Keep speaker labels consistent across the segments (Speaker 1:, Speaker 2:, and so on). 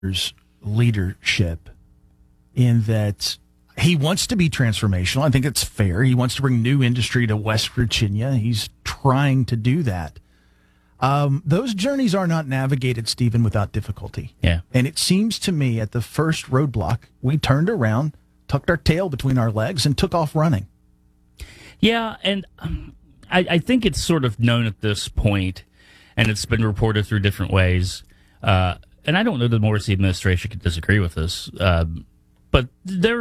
Speaker 1: leadership in that he wants to be transformational. I think it's fair. He wants to bring new industry to West Virginia. He's trying to do that. Those journeys are not navigated, Stephen, without difficulty.
Speaker 2: Yeah.
Speaker 1: And it seems to me at the first roadblock, we turned around, tucked our tail between our legs, and took off running.
Speaker 2: Yeah, and I think it's sort of known at this point, and it's been reported through different ways. And I don't know the Morrissey administration could disagree with this, but they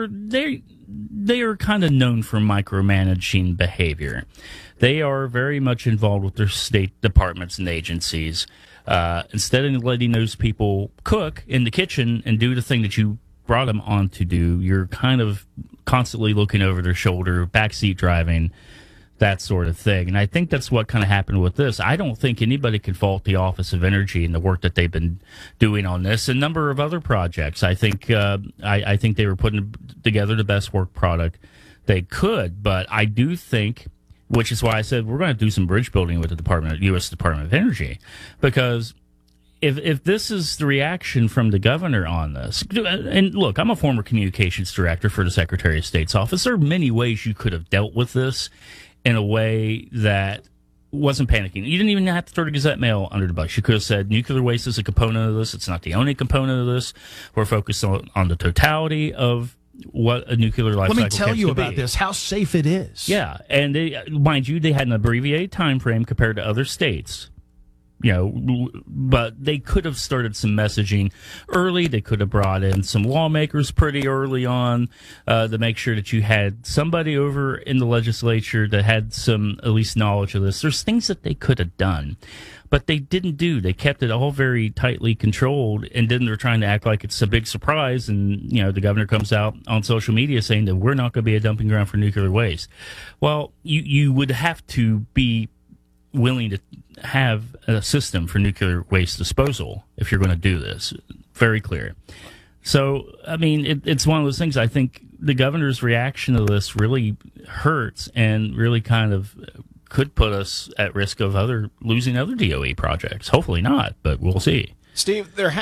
Speaker 2: are kind of known for micromanaging behavior. They are very much involved with their state departments and agencies. Instead of letting those people cook in the kitchen and do the thing that you brought them on to do, you're kind of constantly looking over their shoulder, backseat driving, that sort of thing. And I think that's what kind of happened with this. I don't think anybody can fault the Office of Energy and the work that they've been doing on this. A number of other projects. I think I think they were putting together the best work product they could. But I do think, which is why I said we're going to do some bridge building with the U.S. Department of Energy, because if this is the reaction from the governor on this, and look, I'm a former communications director for the Secretary of State's office. There are many ways you could have dealt with this in a way that wasn't panicking. You didn't even have to throw the Gazette Mail under the bus. You could have said nuclear waste is a component of this. It's not the only component of this. We're focused on the totality of what a nuclear life cycle
Speaker 1: Let me tell you about
Speaker 2: be.
Speaker 1: this, how safe it is.
Speaker 2: Yeah, and mind you, they had an abbreviated time frame compared to other states. You know, but they could have started some messaging early. They could have brought in some lawmakers pretty early on to make sure that you had somebody over in the legislature that had some at least knowledge of this. There's things that they could have done, but they didn't do. They kept it all very tightly controlled, and then they're trying to act like it's a big surprise. And, you know, the governor comes out on social media saying that we're not going to be a dumping ground for nuclear waste. Well, you would have to be willing to have a system for nuclear waste disposal if you're going to do this. Very clear. So, I mean, it's one of those things. I think the governor's reaction to this really hurts and really kind of could put us at risk of losing other DOE projects. Hopefully not, but we'll see.
Speaker 3: Steve, there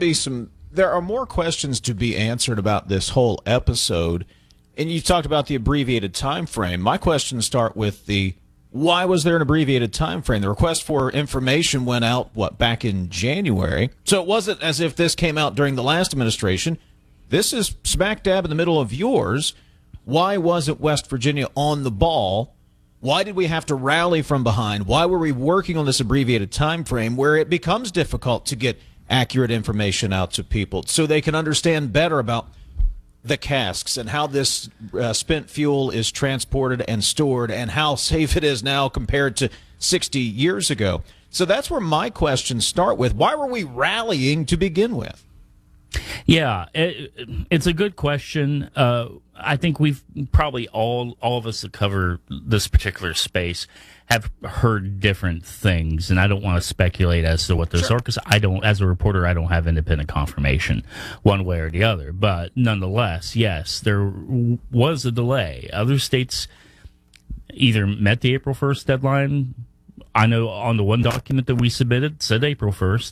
Speaker 3: are more questions to be answered about this whole episode. And you talked about the abbreviated time frame. My questions start with why was there an abbreviated time frame? The request for information went out, back in January? So it wasn't as if this came out during the last administration. This is smack dab in the middle of yours. Why wasn't West Virginia on the ball? Why did we have to rally from behind? Why were we working on this abbreviated time frame where it becomes difficult to get accurate information out to people so they can understand better about the casks and how this spent fuel is transported and stored and how safe it is now compared to 60 years ago? So that's where my questions start with. Why were we rallying to begin with?
Speaker 2: Yeah, it's a good question. I think we've probably all of us that cover this particular space have heard different things, and I don't want to speculate as to what those are because as a reporter, I don't have independent confirmation one way or the other. But nonetheless, yes, there was a delay. Other states either met the April 1st deadline. I know on the one document that we submitted said April 1st.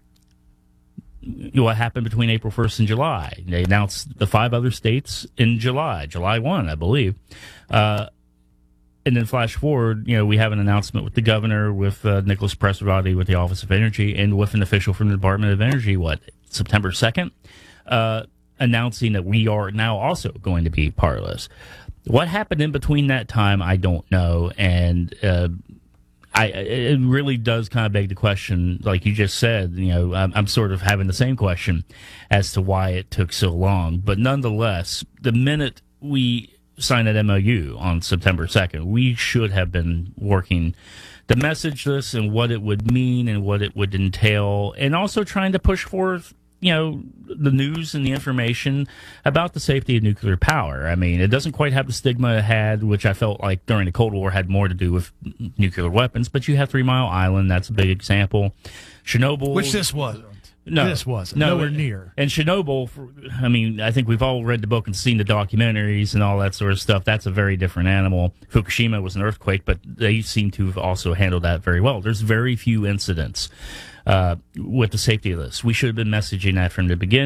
Speaker 2: What happened between April 1st and July? They announced the 5 other states in July 1, I believe. And then flash forward, we have an announcement with the governor, with Nicholas Presavati with the Office of Energy, and with an official from the Department of Energy, September 2nd, announcing that we are now also going to be part of this. What happened in between that time, I don't know, and it really does kind of beg the question, like you just said, I'm sort of having the same question as to why it took so long. But nonetheless, the minute we signed that MOU on September 2nd, we should have been working to message this and what it would mean and what it would entail, and also trying to push forth the news and the information about the safety of nuclear power. I mean, it doesn't quite have the stigma it had, which I felt like during the Cold War had more to do with nuclear weapons, but you have 3 Mile Island, that's a big example. Chernobyl.
Speaker 1: Which this was.
Speaker 2: No,
Speaker 1: this wasn't. Nowhere near.
Speaker 2: And Chernobyl, I mean, I think we've all read the book and seen the documentaries and all that sort of stuff. That's a very different animal. Fukushima was an earthquake, but they seem to have also handled that very well. There's very few incidents with the safety of this. We should have been messaging that from the beginning.